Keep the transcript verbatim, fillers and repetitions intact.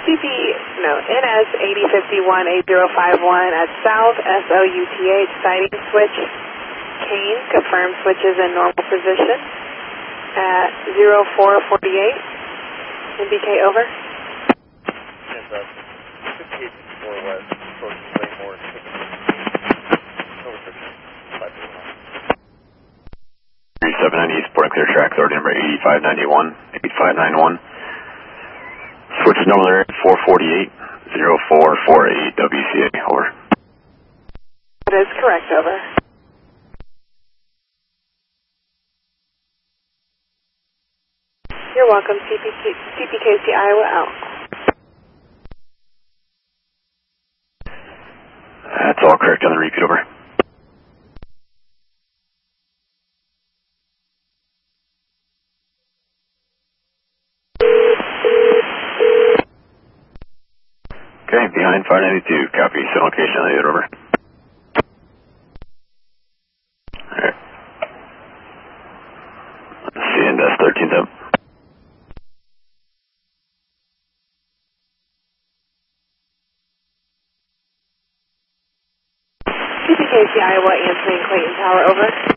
C P, no, N S eighty fifty-one eight zero five one at South S O U T H, sighting switch Kane, confirmed switch is in normal position at zero four forty-eight. N B K, over. Yes, uh, fifty-eight fifty-four west, approaching Claymore, thirty-seven ninety East, port and clear track, authority number eighty-five ninety-one, eighty-five ninety-one. Switch number four forty-eight, zero four four eight, W C A, over. That is correct, over. You're welcome, C P K, C P K C Iowa out. That's all correct on the repeat, over. Okay, behind five ninety-two, copy, send location on the other, over. Alright. C N S thirteen up. C P K C Iowa answering Clayton Tower, over.